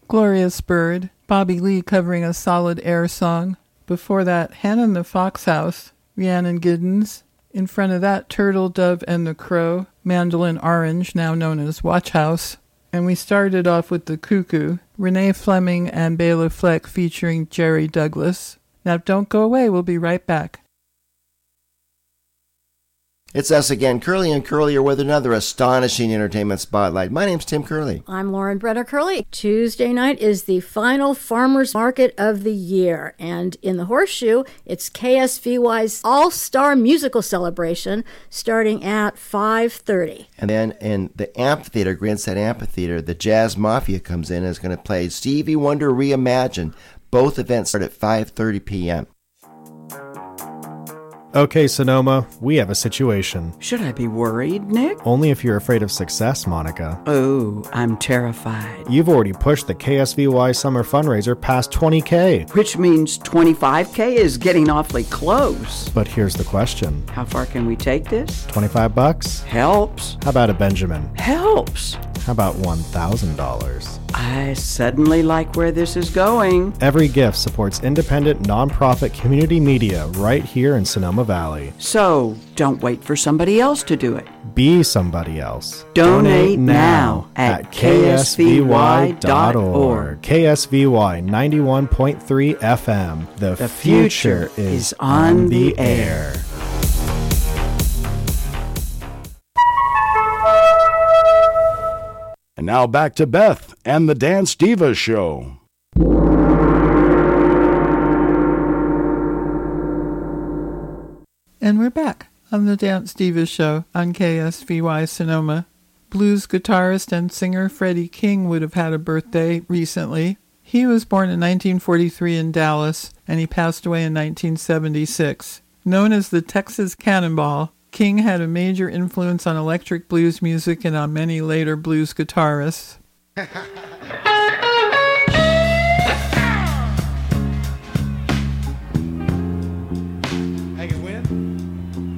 Glorious Bird, Bobby Lee covering a Solid Air song. Before that, Hannah and the Fox House, Rhiannon Giddens. In front of that, Turtle, Dove, and the Crow, Mandolin Orange, now known as Watch House. And we started off with The Cuckoo, Renee Fleming and Bela Fleck featuring Jerry Douglas. Now don't go away, we'll be right back. It's us again, Curly and Curlier, with another astonishing entertainment spotlight. My name's Tim Curley. I'm Lauren Brenner Curley. Tuesday night is the final farmers market of the year, and in the Horseshoe, it's KSVY's All-Star Musical Celebration starting at 5:30. And then in the amphitheater, Grandstand Amphitheater, the Jazz Mafia comes in and is going to play Stevie Wonder Reimagined. Both events start at 5:30 p.m. Okay, Sonoma, we have a situation. Should I be worried, Nick? Only if you're afraid of success, Monica. Oh, I'm terrified. You've already pushed the KSVY Summer Fundraiser past 20K. Which means 25K is getting awfully close. But here's the question. How far can we take this? $25? Helps. How about a Benjamin? Helps. How about $1,000? I suddenly like where this is going. Every gift supports independent, nonprofit community media right here in Sonoma Valley. So, don't wait for somebody else to do it. Be somebody else. Donate now at ksvy.org. KSVY 91.3 FM. The future is on the air. And now back to Beth and the Dance Divas Show. And we're back on the Dance Divas Show on KSVY Sonoma. Blues guitarist and singer Freddie King would have had a birthday recently. He was born in 1943 in Dallas, and he passed away in 1976. Known as the Texas Cannonball, King had a major influence on electric blues music and on many later blues guitarists.